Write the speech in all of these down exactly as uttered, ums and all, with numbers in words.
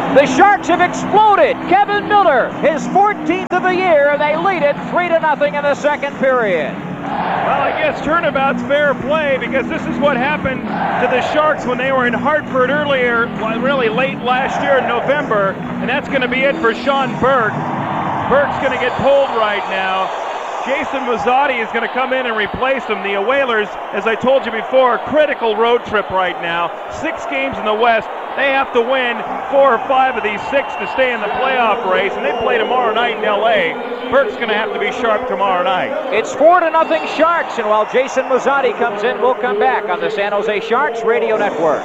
The Sharks have exploded. Kevin Miller, his fourteenth of the year, and they lead it three to nothing in the second period. Well, I guess turnabout's fair play because this is what happened to the Sharks when they were in Hartford earlier, well, really late last year in November, and that's going to be it for Sean Burke. Burke's going to get pulled right now. Jason Muzzatti is going to come in and replace him. The Whalers, as I told you before, critical road trip right now. Six games in the West. They have to win four or five of these six to stay in the playoff race, and they play tomorrow night in L A. Burke's going to have to be sharp tomorrow night. It's four to nothing Sharks, and while Jason Muzzatti comes in, we'll come back on the San Jose Sharks Radio Network.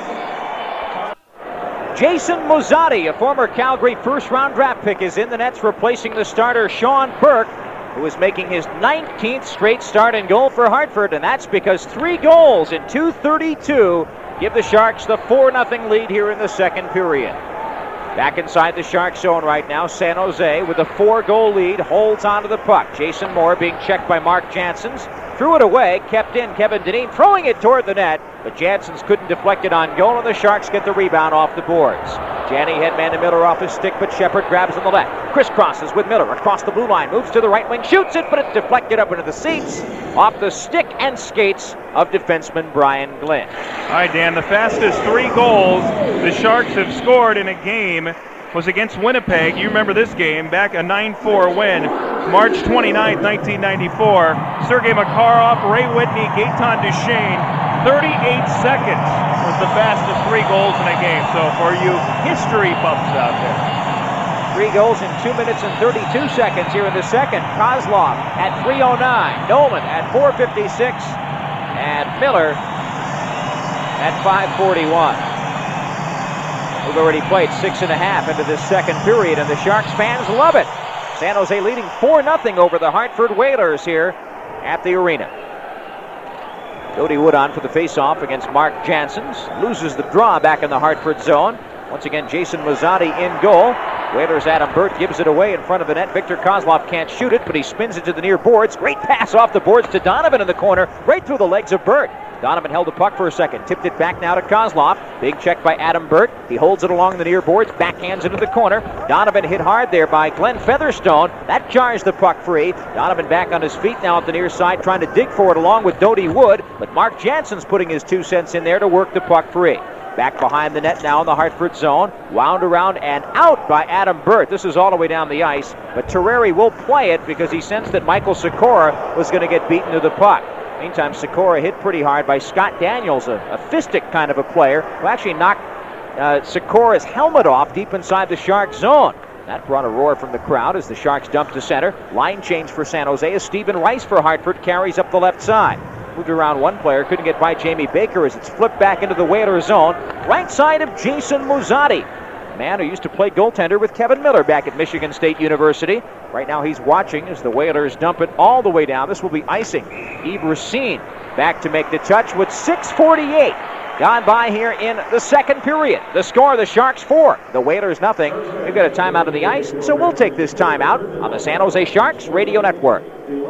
Jason Muzzatti, a former Calgary first-round draft pick, is in the nets replacing the starter Sean Burke, who is making his nineteenth straight start and goal for Hartford, and that's because three goals in two thirty-two give the Sharks the four nothing lead here in the second period. Back inside the Shark zone right now, San Jose with a four-goal lead holds onto the puck. Jason Moore being checked by Mark Janssens. Threw it away, kept in Kevin Dineen, throwing it toward the net, but Janssens couldn't deflect it on goal, and the Sharks get the rebound off the boards. Janney headman to Miller off his stick, but Shepard grabs on the left. Crisscrosses with Miller across the blue line, moves to the right wing, shoots it, but it's deflected up into the seats, off the stick and skates of defenseman Brian Glynn. All right, Dan, the fastest three goals the Sharks have scored in a game was against Winnipeg. You remember this game, back a nine four win, March twenty-ninth, nineteen ninety-four. Sergei Makarov, Ray Whitney, Gaetan Duchesne, thirty-eight seconds was the fastest three goals in a game. So for you history buffs out there. Three goals in two minutes and thirty-two seconds here in the second. Kozlov at three oh nine, Nolan at four fifty-six, and Miller at five forty-one. We've already played six and a half into this second period, and the Sharks fans love it. San Jose leading four nothing over the Hartford Whalers here at the arena. Cody Wood on for the faceoff against Mark Janssens. Loses the draw back in the Hartford zone. Once again, Jason Muzzatti in goal. Whalers' Adam Burt gives it away in front of the net. Viktor Kozlov can't shoot it, but he spins it to the near boards. Great pass off the boards to Donovan in the corner, right through the legs of Burt. Donovan held the puck for a second, tipped it back now to Kozlov. Big check by Adam Burt. He holds it along the near boards, backhands into the corner. Donovan hit hard there by Glenn Featherstone. That jars the puck free. Donovan back on his feet now at the near side, trying to dig for it along with Dodie Wood. But Mark Janssens putting his two cents in there to work the puck free. Back behind the net now in the Hartford zone. Wound around and out by Adam Burt. This is all the way down the ice. But Terreri will play it because he sensed that Michael Sikora was going to get beaten to the puck. Meantime, Sikora hit pretty hard by Scott Daniels, a, a fistic kind of a player, who actually knocked uh, Sikora's helmet off deep inside the Sharks zone. That brought a roar from the crowd as the Sharks dump to center. Line change for San Jose as Stephen Rice for Hartford carries up the left side. Moved around one player, couldn't get by Jamie Baker as it's flipped back into the Whaler zone. Right side of Jason Muzzatti, a man who used to play goaltender with Kevin Miller back at Michigan State University. Right now he's watching as the Whalers dump it all the way down. This will be icing. Yves Racine back to make the touch with six forty-eight gone by here in the second period. The score, the Sharks four, the Whalers nothing. We've got a timeout of the ice, so we'll take this timeout on the San Jose Sharks Radio Network.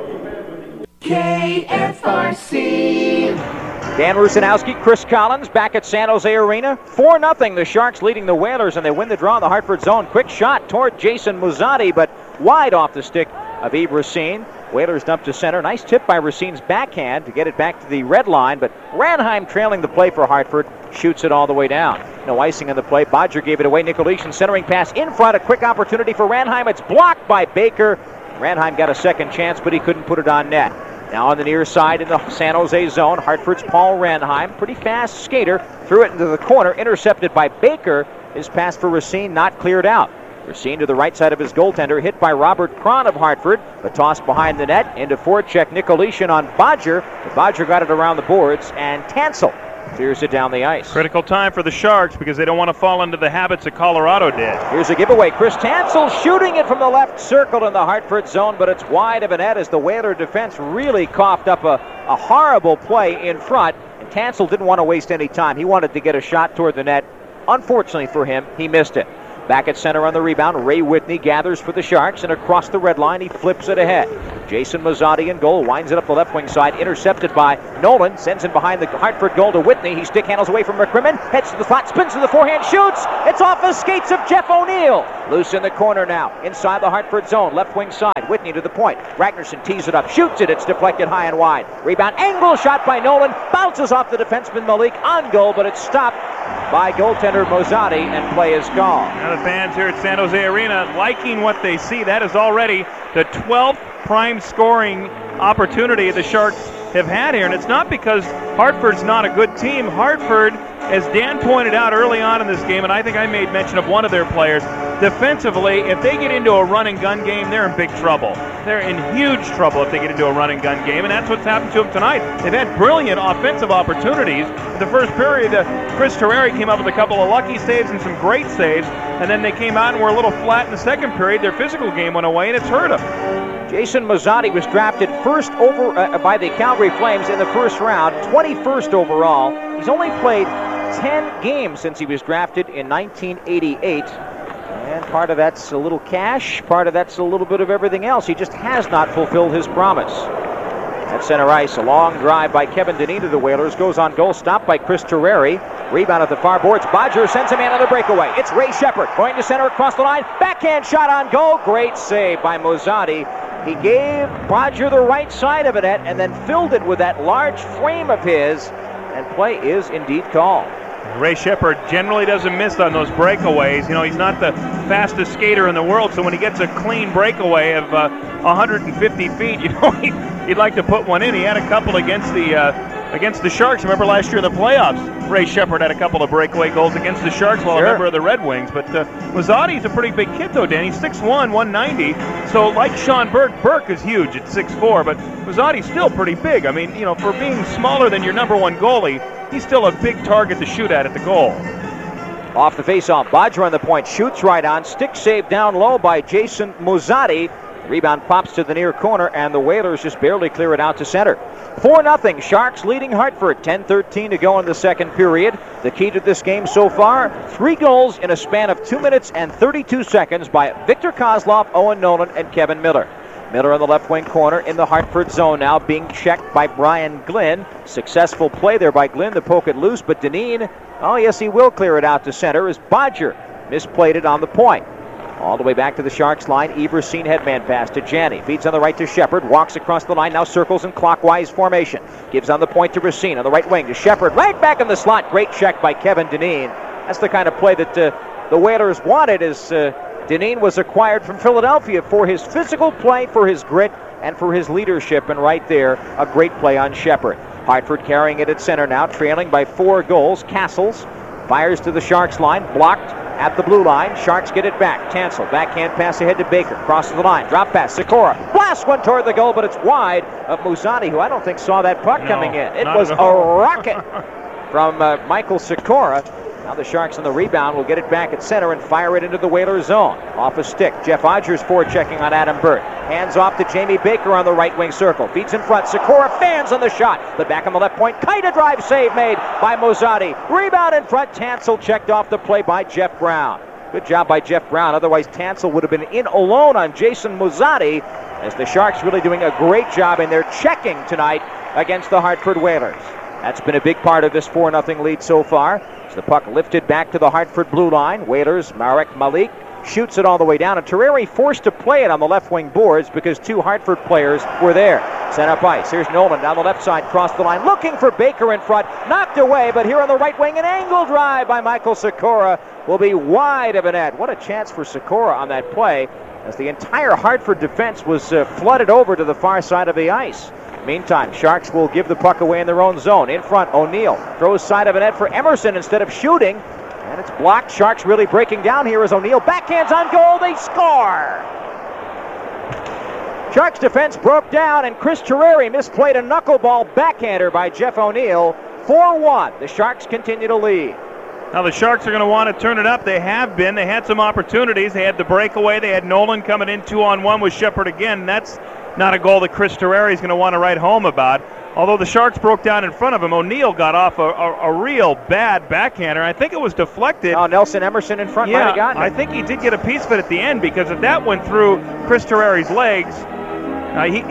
K F R C. Dan Rusanowski, Chris Collins back at San Jose Arena. four nothing, the Sharks leading the Whalers, and they win the draw in the Hartford zone. Quick shot toward Jason Muzzatti, but wide off the stick of Yves Racine. Whalers dump to center. Nice tip by Racine's backhand to get it back to the red line, but Ranheim trailing the play for Hartford shoots it all the way down. No icing on the play. Bodger gave it away. Nicolishin centering pass in front. A quick opportunity for Ranheim. It's blocked by Baker. Ranheim got a second chance, but he couldn't put it on net. Now on the near side in the San Jose zone, Hartford's Paul Ranheim, pretty fast skater, threw it into the corner, intercepted by Baker. His pass for Racine not cleared out. Racine to the right side of his goaltender, hit by Robert Cron of Hartford. The toss behind the net into forecheck Nicolishin on Bodger. But Bodger got it around the boards, and Tansel clears it down the ice. Critical time for the Sharks because they don't want to fall into the habits that Colorado did. Here's a giveaway. Chris Tansel shooting it from the left circle in the Hartford zone, but it's wide of a net as the Whaler defense really coughed up a, a horrible play in front, and Tansel didn't want to waste any time. He wanted to get a shot toward the net. Unfortunately for him, he missed it. Back at center on the rebound, Ray Whitney gathers for the Sharks, and across the red line, he flips it ahead. Jason Mazzotti in goal, winds it up the left wing side, intercepted by Nolan, sends him behind the Hartford goal to Whitney. He stick handles away from McCrimmon, heads to the slot, spins to the forehand, shoots! It's off the skates of Jeff O'Neill. Loose in the corner now, inside the Hartford zone, left wing side, Whitney to the point. Ragnarsson tees it up, shoots it, it's deflected high and wide. Rebound, angle shot by Nolan, bounces off the defenseman Malik, on goal, but it's stopped by goaltender Mazzotti, and play is gone. Now the fans here at San Jose Arena liking what they see. That is already the twelfth prime scoring opportunity the Sharks have had here, and it's not because Hartford's not a good team. Hartford, as Dan pointed out early on in this game, and I think I made mention of one of their players, defensively, if they get into a run and gun game, they're in big trouble. They're in huge trouble if they get into a run and gun game, and that's what's happened to them tonight. They've had brilliant offensive opportunities. In the first period, uh, Chris Terreri came up with a couple of lucky saves and some great saves, and then they came out and were a little flat in the second period. Their physical game went away, and it's hurt them. Jason Mazzotti was drafted first over uh, by the Calgary Flames in the first round, twenty-first overall. He's only played ten games since he was drafted in nineteen eighty-eight. And part of that's a little cash, part of that's a little bit of everything else. He just has not fulfilled his promise. At center ice, a long drive by Kevin Dineen to the Whalers. Goes on goal, stopped by Chris Terreri. Rebound at the far boards. Bodger sends a man on the breakaway. It's Ray Sheppard going to center across the line. Backhand shot on goal. Great save by Mazzotti. He gave Bodger the right side of it and then filled it with that large frame of his. And play is indeed called. Ray Sheppard generally doesn't miss on those breakaways. You know, he's not the fastest skater in the world, so when he gets a clean breakaway of uh, one hundred fifty feet, you know, he, he'd like to put one in. He had a couple against the uh, against the Sharks. Remember last year in the playoffs, Ray Sheppard had a couple of breakaway goals against the Sharks while sure. a member of the Red Wings. But uh, Mazzotti's a pretty big kid, though, Dan. He's six one, one ninety. So like Sean Burke, Burke is huge at six four, but Mazzotti's still pretty big. I mean, you know, for being smaller than your number one goalie, he's still a big target to shoot at at the goal. Off the faceoff, Bodger on the point, shoots right on. Stick save down low by Jason Mazzotti. Rebound pops to the near corner, and the Whalers just barely clear it out to center. four nothing, Sharks leading Hartford. ten thirteen to go in the second period. The key to this game so far, three goals in a span of two minutes and thirty-two seconds by Victor Kozlov, Owen Nolan, and Kevin Miller. Miller on the left wing corner in the Hartford zone now, being checked by Brian Glynn. Successful play there by Glynn to poke it loose, but Dineen, oh yes, he will clear it out to center as Bodger misplayed it on the point. All the way back to the Sharks line, Everseen headman pass to Janney. Feeds on the right to Sheppard, walks across the line, now circles in clockwise formation. Gives on the point to Racine on the right wing to Sheppard, right back in the slot. Great check by Kevin Dineen. That's the kind of play that uh, the Whalers wanted as uh, Dineen was acquired from Philadelphia for his physical play, for his grit, and for his leadership. And right there, a great play on Sheppard. Hartford carrying it at center now, trailing by four goals. Castles fires to the Sharks line, blocked at the blue line. Sharks get it back. Tansel, backhand pass ahead to Baker. Crosses the line, drop pass, Sikora. Blast one toward the goal, but it's wide of Mazzotti, who I don't think saw that puck no, coming in. It was a rocket from uh, Michael Sikora. Now the Sharks on the rebound will get it back at center and fire it into the Whalers zone. Off a stick, Jeff Odgers forechecking on Adam Burt. Hands off to Jamie Baker on the right wing circle. Feeds in front, Sikora fans on the shot. But back on the left point, Kite a drive save made by Mazzotti. Rebound in front, Tansel checked off the play by Jeff Brown. Good job by Jeff Brown, otherwise Tansel would have been in alone on Jason Mazzotti, as the Sharks really doing a great job in their checking tonight against the Hartford Whalers. That's been a big part of this four nothing lead so far. The puck lifted back to the Hartford blue line. Whalers, Marek Malik shoots it all the way down, and Terreri forced to play it on the left wing boards because two Hartford players were there. Set up ice. Here's Nolan down the left side, cross the line, looking for Baker in front. Knocked away, but here on the right wing, an angle drive by Michael Sikora will be wide of a net. What a chance for Sikora on that play, as the entire Hartford defense was uh, flooded over to the far side of the ice. Meantime, Sharks will give the puck away in their own zone. In front, O'Neill throws side of a net for Emerson instead of shooting. And it's blocked. Sharks really breaking down here as O'Neill backhands on goal. They score! Sharks defense broke down, and Chris Terreri misplayed a knuckleball backhander by Jeff O'Neill. four one. The Sharks continue to lead. Now the Sharks are going to want to turn it up. They have been. They had some opportunities. They had the breakaway. They had Nolan coming in two on one with Sheppard again. That's not a goal that Chris Terreri is going to want to write home about. although the Sharks broke down in front of him, O'Neill got off a, a, a real bad backhander. I think it was deflected. Oh, Nelson Emerson in front yeah, might have gotten it. I think he did get a piece of it at the end, because if that went through Chris Terreri's legs, uh, he,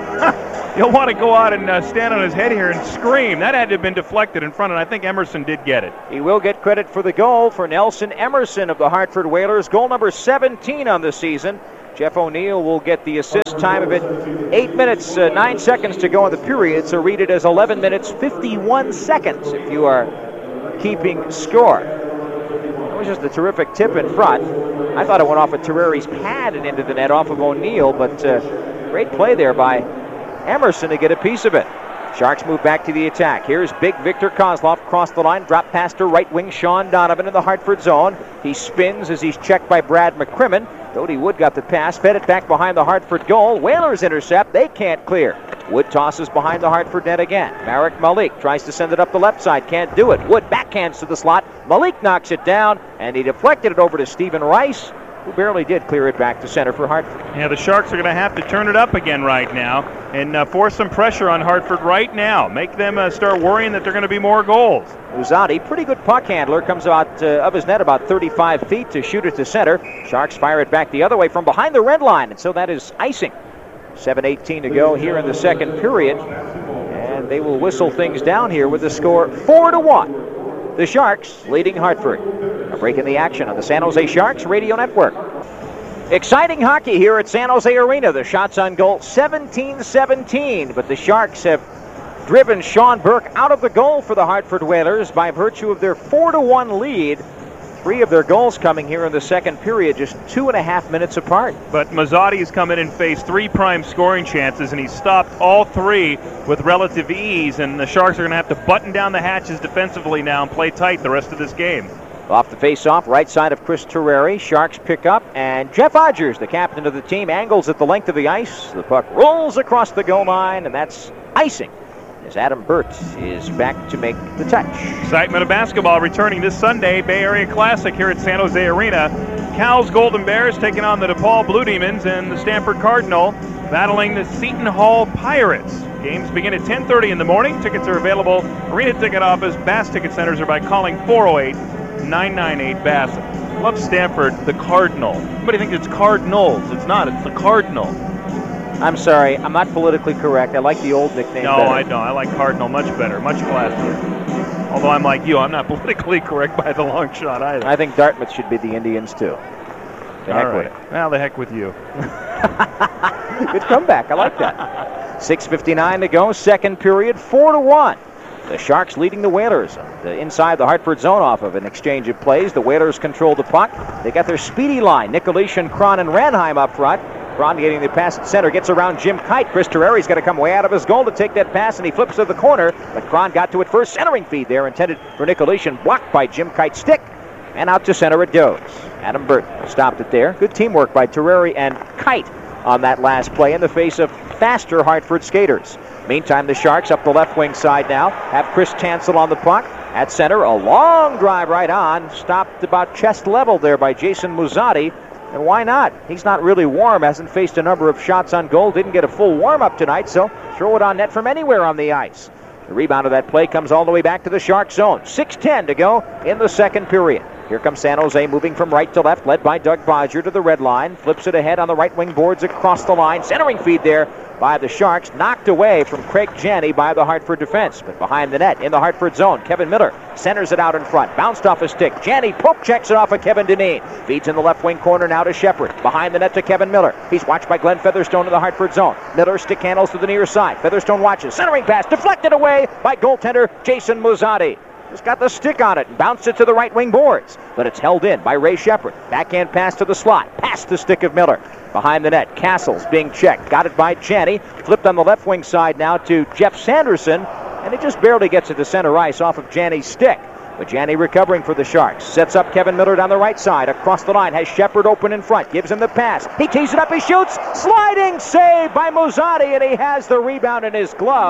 he he'll want to go out and uh, stand on his head here and scream. That had to have been deflected in front, and I think Emerson did get it. He will get credit for the goal for Nelson Emerson of the Hartford Whalers, goal number seventeen on the season. Jeff O'Neill will get the assist. Time of it, eight minutes, uh, nine seconds to go in the period, so read it as eleven minutes, fifty-one seconds if you are keeping score. That was just a terrific tip in front. I thought it went off of Terreri's pad and into the net off of O'Neill, but uh, great play there by Emerson to get a piece of it. Sharks move back to the attack. Here's big Victor Kozlov across the line, drop past to right wing Sean Donovan in the Hartford zone. He spins as he's checked by Brad McCrimmon. Dodie Wood got the pass, fed it back behind the Hartford goal. Whalers intercept, they can't clear. Wood tosses behind the Hartford net again. Marek Malik tries to send it up the left side, can't do it. Wood backhands to the slot. Malik knocks it down, and he deflected it over to Stephen Rice, who barely did clear it back to center for Hartford. Yeah, the Sharks are going to have to turn it up again right now and uh, force some pressure on Hartford right now. Make them uh, start worrying that they're going to be more goals. Muzzatti, pretty good puck handler, comes about uh, of his net about thirty-five feet to shoot it to center. Sharks fire it back the other way from behind the red line, and so that is icing. seven eighteen to go here in the second period, and they will whistle things down here with the score four to one. The Sharks leading Hartford. A break in the action on the San Jose Sharks Radio Network. Exciting hockey here at San Jose Arena. The shots on goal seventeen seventeen, but the Sharks have driven Sean Burke out of the goal for the Hartford Whalers by virtue of their four to one lead. Three of their goals coming here in the second period, just two and a half minutes apart. But Mazzotti's come in and faced three prime scoring chances, and he stopped all three with relative ease, and the Sharks are going to have to button down the hatches defensively now and play tight the rest of this game. Off the face-off, right side of Chris Terreri. Sharks pick up, and Jeff Odgers, the captain of the team, angles at the length of the ice. The puck rolls across the goal line, and that's icing, as Adam Burt is back to make the touch. Excitement of basketball returning this Sunday, Bay Area Classic here at San Jose Arena. Cal's Golden Bears taking on the DePaul Blue Demons, and the Stanford Cardinal battling the Seton Hall Pirates. Games begin at ten thirty in the morning. Tickets are available. Arena Ticket Office, Bass Ticket Centers, or by calling four oh eight, nine nine eight, B A S S. Love Stanford, the Cardinal. Somebody thinks it's Cardinals. It's not. It's the Cardinal. I'm sorry, I'm not politically correct. I like the old nickname No, better. I don't. I like Cardinal much better, much classier. Although I'm like you, I'm not politically correct by the long shot either. I think Dartmouth should be the Indians, too. The heck All with right. Well, the heck with you. it. Good comeback. I like that. six fifty-nine to go, second period, four to one. The Sharks leading the Whalers the inside the Hartford zone off of an exchange of plays. The Whalers control the puck. They got their speedy line. Nicolishin, Cron, and Ranheim up front. Cron getting the pass at center, gets around Jim Kite. Chris Terreri's got to come way out of his goal to take that pass, and he flips to the corner. But Cron got to it first. Centering feed there intended for Nicolishin, blocked by Jim Kite's stick. And out to center it goes. Adam Burton stopped it there. Good teamwork by Terreri and Kite on that last play in the face of faster Hartford skaters. Meantime, the Sharks up the left wing side now have Chris Tansel on the puck. At center, a long drive right on. Stopped about chest level there by Jason Muzzatti. And why not? He's not really warm, hasn't faced a number of shots on goal, didn't get a full warm-up tonight, so throw it on net from anywhere on the ice. The rebound of that play comes all the way back to the Shark zone. six ten to go in the second period. Here comes San Jose moving from right to left, led by Doug Bodger to the red line. Flips it ahead on the right wing boards across the line. Centering feed there by the Sharks. Knocked away from Craig Janney by the Hartford defense. But behind the net in the Hartford zone, Kevin Miller centers it out in front. Bounced off a stick. Janney poke checks it off of Kevin Dineen. Feeds in the left wing corner now to Shepard. Behind the net to Kevin Miller. He's watched by Glenn Featherstone in the Hartford zone. Miller stick handles to the near side. Featherstone watches. Centering pass deflected away by goaltender Jason Muzzatti. Just got the stick on it and bounced it to the right wing boards. But it's held in by Ray Shepard. Backhand pass to the slot. Past the stick of Miller. Behind the net, Castles being checked. Got it by Janney. Flipped on the left wing side now to Jeff Sanderson. And it just barely gets it to center ice off of Janney's stick. But Janney recovering for the Sharks. Sets up Kevin Miller down the right side. Across the line, has Shepard open in front. Gives him the pass. He tees it up, he shoots. Sliding save by Muzzatti, and he has the rebound in his glove.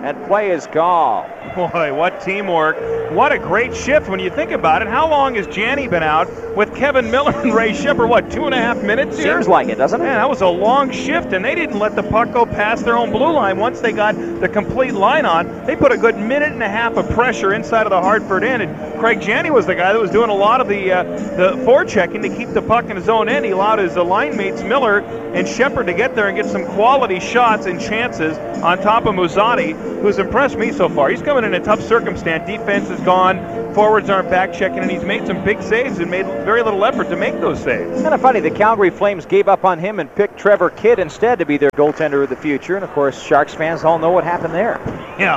and play is called. Boy, what teamwork. What a great shift when you think about it. How long has Janney been out with Kevin Miller and Ray Shepard? What, two and a half minutes here? Seems like it, doesn't it? Man, that was a long shift, and they didn't let the puck go past their own blue line. Once they got the complete line on, they put a good minute and a half of pressure inside of the Hartford end, and Craig Janney was the guy that was doing a lot of the uh, the forechecking to keep the puck in his own end. He allowed his uh, line mates Miller and Shepard to get there and get some quality shots and chances on top of Muzzatti, who's impressed me so far. He's coming in a tough circumstance. Defense is gone. Forwards aren't back checking, and he's made some big saves and made very little effort to make those saves. Kind of funny, the Calgary Flames gave up on him and picked Trevor Kidd instead to be their goaltender of the future. And, of course, Sharks fans all know what happened there. Yeah.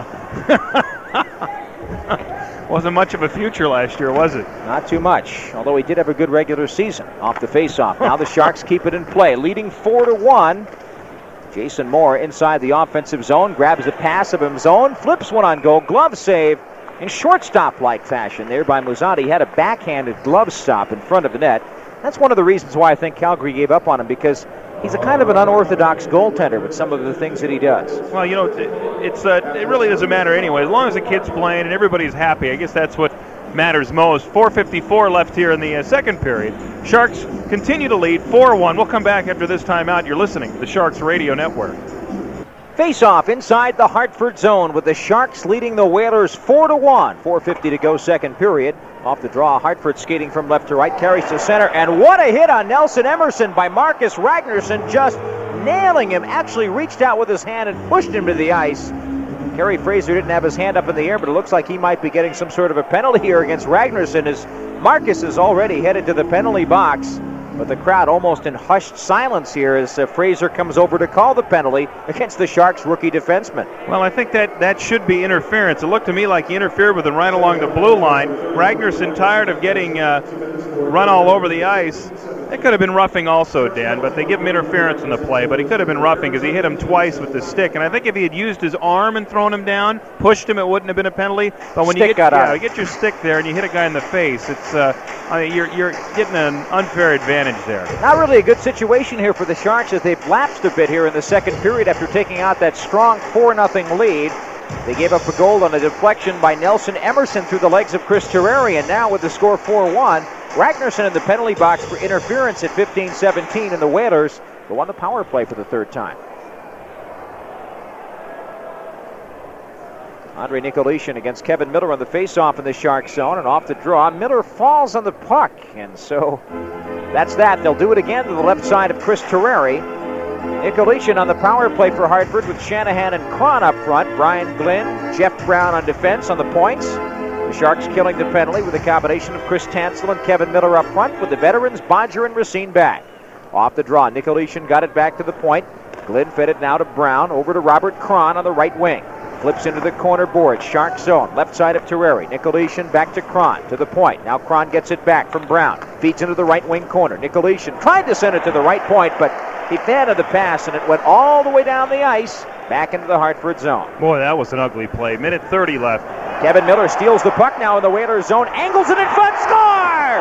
Wasn't much of a future last year, was it? Not too much, although he did have a good regular season off the faceoff. Now the Sharks keep it in play, leading four to one. Jason Moore inside the offensive zone, grabs a pass of his own, flips one on goal, glove save in shortstop-like fashion there by Muzzatti. He had a backhanded glove stop in front of the net. That's one of the reasons why I think Calgary gave up on him, because he's a kind of an unorthodox goaltender with some of the things that he does. Well, you know, it's uh, it really doesn't matter anyway. As long as the kid's playing and everybody's happy, I guess that's what matters most. four fifty-four left here in the uh, second period. Sharks continue to lead four one. We'll come back after this timeout. You're listening to the Sharks Radio Network. Face-off inside the Hartford zone with the Sharks leading the Whalers four to one. four fifty to go second period. Off the draw, Hartford skating from left to right, carries to center, and what a hit on Nelson Emerson by Marcus Ragnarsson, just nailing him. Actually reached out with his hand and pushed him to the ice. Kerry Fraser didn't have his hand up in the air, but it looks like he might be getting some sort of a penalty here against Ragnarsson, as Marcus is already headed to the penalty box. But the crowd almost in hushed silence here as uh, Fraser comes over to call the penalty against the Sharks rookie defenseman. Well, I think that that should be interference. It looked to me like he interfered with him right along the blue line. Ragnarsson, tired of getting uh, run all over the ice. It could have been roughing also, Dan, but they give him interference in the play. But he could have been roughing because he hit him twice with the stick. And I think if he had used his arm and thrown him down, pushed him, it wouldn't have been a penalty. But when stick you get, got yeah, out. you get your stick there and you hit a guy in the face, it's uh, I mean, you're you're getting an unfair advantage there. Not really a good situation here for the Sharks as they've lapsed a bit here in the second period after taking out that strong four nothing lead. They gave up a goal on a deflection by Nelson Emerson through the legs of Chris Terreri, and now with the score four one, Ragnarsson in the penalty box for interference at fifteen seventeen, and the Whalers go on the power play for the third time. Andre Nicolishin against Kevin Miller on the faceoff in the Shark zone, and off the draw, Miller falls on the puck, and so that's that. They'll do it again to the left side of Chris Terreri. Nicolishin on the power play for Hartford with Shanahan and Cron up front. Brian Glynn, Jeff Brown on defense on the points. The Sharks killing the penalty with a combination of Chris Tansel and Kevin Miller up front with the veterans Bodger and Racine back. Off the draw, Nicolishin got it back to the point. Glynn fed it now to Brown, over to Robert Cron on the right wing. Flips into the corner board, Shark zone, left side of Terreri. Nicolishin back to Cron, to the point. Now Cron gets it back from Brown. Feeds into the right wing corner. Nicolishin tried to send it to the right point, but he fanted the pass, and it went all the way down the ice, back into the Hartford zone. Boy, that was an ugly play. Minute thirty left. Kevin Miller steals the puck now in the Whalers zone, angles it in front, score!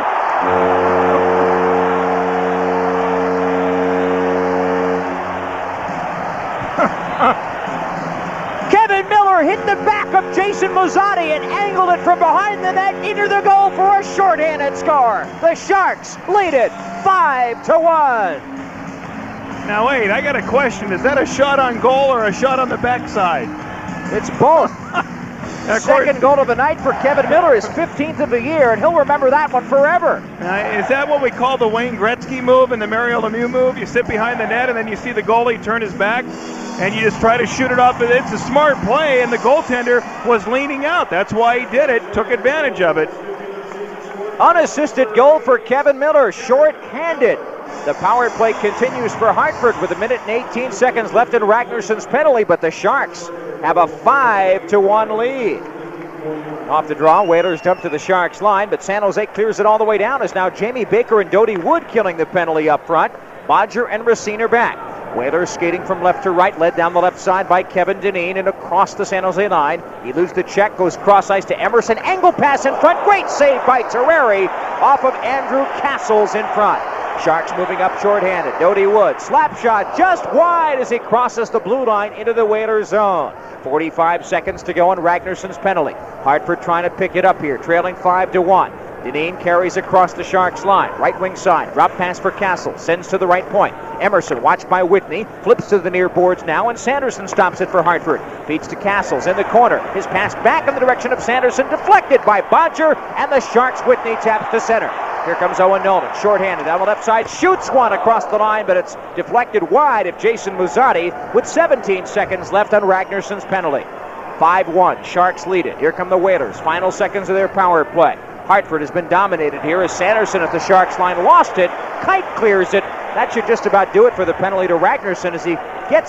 Kevin Miller hit the back of Jason Muzzatti and angled it from behind the net into the goal for a shorthanded score. The Sharks lead it five to one. Now wait, I got a question. Is that a shot on goal or a shot on the backside? It's both. Second goal of the night for Kevin Miller, his fifteenth of the year, and he'll remember that one forever. Uh, is that what we call the Wayne Gretzky move and the Mario Lemieux move? You sit behind the net and then you see the goalie turn his back and you just try to shoot it off. It's a smart play, and the goaltender was leaning out. That's why he did it, took advantage of it. Unassisted goal for Kevin Miller, short-handed. The power play continues for Hartford with a minute and eighteen seconds left in Ragnarsson's penalty, but the Sharks have a five to one lead. Off the draw, Whalers dump to the Sharks line, but San Jose clears it all the way down as now Jamie Baker and Dodie Wood killing the penalty up front. Bodger and Racine are back. Whalers skating from left to right, led down the left side by Kevin Dineen and across the San Jose line. He loses the check, goes cross ice to Emerson, angle pass in front, great save by Terreri off of Andrew Castles in front. Sharks moving up shorthanded. Doty Wood, slap shot just wide as he crosses the blue line into the Whalers zone. forty-five seconds to go on Ragnarsson's penalty. Hartford trying to pick it up here, trailing five to one. Dineen carries across the Sharks line. Right wing side. Drop pass for Castle. Sends to the right point. Emerson watched by Whitney. Flips to the near boards now, and Sanderson stops it for Hartford. Feeds to Castles in the corner. His pass back in the direction of Sanderson. Deflected by Bodger, and the Sharks' Whitney taps to center. Here comes Owen Nolan. Shorthanded on the left side. Shoots one across the line, but it's deflected wide of Jason Muzzatti with seventeen seconds left on Ragnarsson's penalty. five one. Sharks lead it. Here come the Whalers. Final seconds of their power play. Hartford has been dominated here as Sanderson at the Sharks line lost it. Kite clears it. That should just about do it for the penalty to Ragnarsson as he gets